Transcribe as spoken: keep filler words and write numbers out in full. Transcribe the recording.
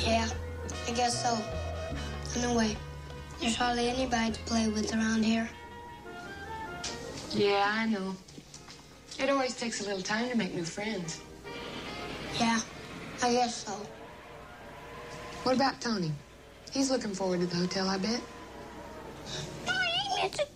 Yeah, I guess so. In a way, there's hardly anybody to play with around here. Yeah, I know. It always takes a little time to make new friends. Yeah, I guess so. What about Tony? He's looking forward to the hotel, I bet. Daddy, Mister